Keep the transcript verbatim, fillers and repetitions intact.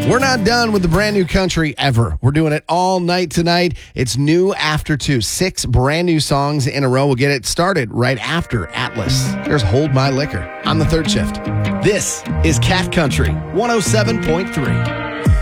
We're not done with the brand new country ever. We're doing it all night tonight. It's new after two. Six brand new songs in a row. We'll get it started right after Atlas. There's Hold My Liquor on the third shift. This is Cat Country one oh seven point three.